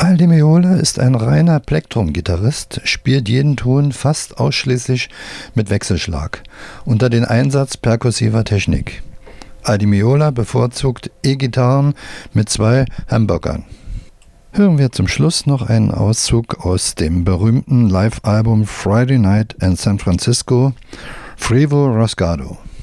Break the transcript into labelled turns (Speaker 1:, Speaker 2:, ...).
Speaker 1: Al Di Meola ist ein reiner Plektrum-Gitarrist, spielt jeden Ton fast ausschließlich mit Wechselschlag, unter den Einsatz perkussiver Technik. Al Di Meola bevorzugt E-Gitarren mit 2 Humbuckern. Hören wir zum Schluss noch einen Auszug aus dem berühmten Live-Album Friday Night in San Francisco, Frevo Rasgado.